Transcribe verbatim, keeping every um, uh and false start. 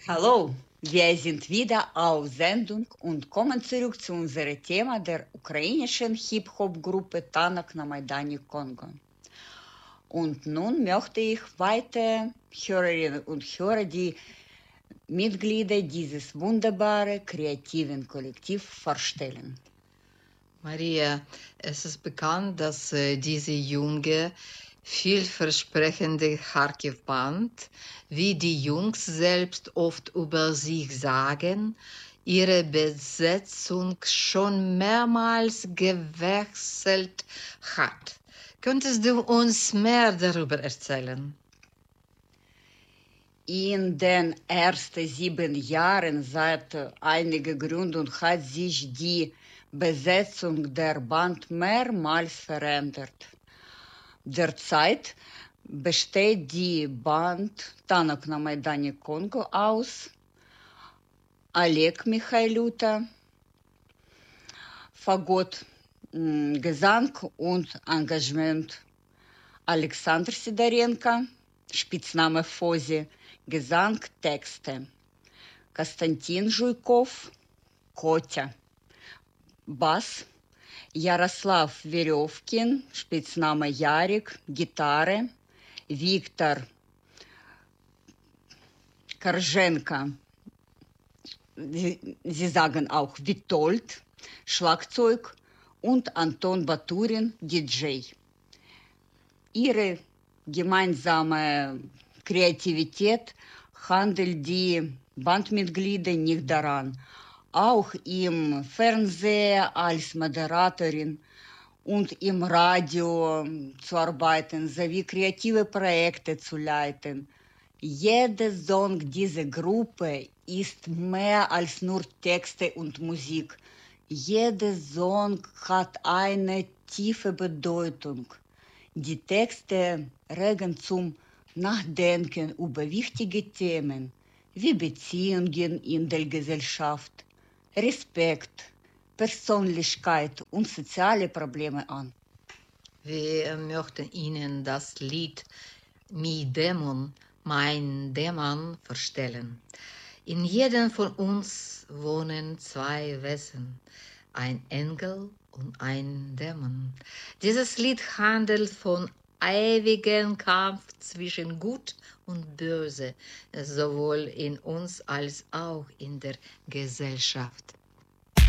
Hallo, wir sind wieder auf Sendung und kommen zurück zu unserem Thema der ukrainischen Hip-Hop-Gruppe Tanak na Maidani Kongo. Und nun möchte ich weiter Hörerinnen und Hörer die Mitglieder dieses wunderbaren, kreativen Kollektivs vorstellen. Maria, es ist bekannt, dass äh, diese junge, vielversprechende Charkiw-Band, wie die Jungs selbst oft über sich sagen, ihre Besetzung schon mehrmals gewechselt hat. Könntest du uns mehr darüber erzählen? In den ersten sieben Jahren seit einiger Gründung hat sich die Besetzung der Band mehrmals verändert. Derzeit besteht die Band Tanak na Maidani Kongo aus Oleg Michailuta, Fagott, Gesang und Engagement, Alexander Sidorenko, Spitzname Fosi, Gesang, Texte, Konstantin Zhuikov, Kotya, Bass, Jaroslav Verevkin, Spitzname Yarik, Gitarre, Viktor Korzenko, sie sagen auch Witold, Schlagzeug und Anton Baturin, D J. Ihre gemeinsame Kreativität handelt die Bandmitglieder nicht daran, auch im Fernsehen als Moderatorin und im Radio zu arbeiten, sowie kreative Projekte zu leiten. Jeder Song dieser Gruppe ist mehr als nur Texte und Musik. Jeder Song hat eine tiefe Bedeutung. Die Texte regen zum Nachdenken über wichtige Themen wie Beziehungen in der Gesellschaft, Respekt, Persönlichkeit und soziale Probleme an. Wir möchten Ihnen das Lied Mi Dämon, mein Dämon vorstellen. In jedem von uns wohnen zwei Wesen, ein Engel und ein Dämon. Dieses Lied handelt von ewigem Kampf zwischen Gut und Böse, sowohl in uns als auch in der Gesellschaft.